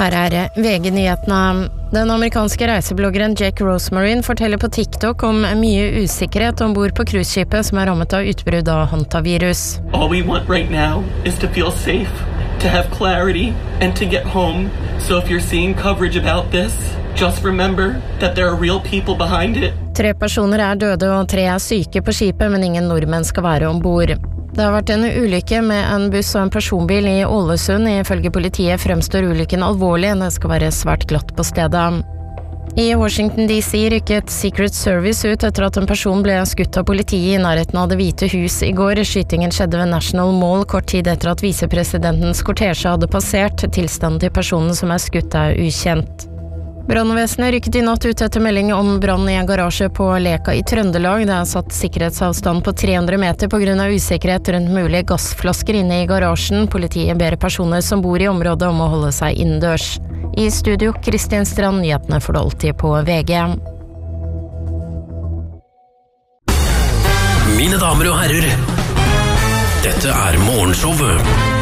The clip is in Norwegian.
Her VG-nyhetene. Den amerikanske reisebloggeren Jake Rosemarine forteller på TikTok om mye usikkerhet ombord på cruiseskipet som rammet av utbrudd av hantavirus. All we want right now is to feel safe, to have clarity, and to get home. So if you're seeing coverage about this, just remember that there are real people behind it. 3 personer døde og 3 syke på skipet, men ingen nordmenn skal være ombord. Det har vært en ulykke med en buss og en personbil I Ålesund. Ifølge politiet fremstår ulykken alvorlig, det skal være svært glatt på stedet. I Washington DC rykket Secret Service ut etter at en person ble skutt av politiet I nærheten av Det hvite hus I går. Skytingen skjedde ved National Mall kort tid etter at visepresidentens kortesje hadde passert. Tilstanden til personen som skutt ukjent. Brannvesenet rykket I natt ut etter melding om brann I en garasje på Leka I Trøndelag. Det satt sikkerhetsavstand på 300 meter på grunn av usikkerhet rundt mulige gassflasker inne I garasjen. Politiet ber personer som bor I området om å holde seg innendørs. I studio, Kristin Strand, nyhetene for det alltid på VG. Mine damer og herrer, dette Morgenshowet.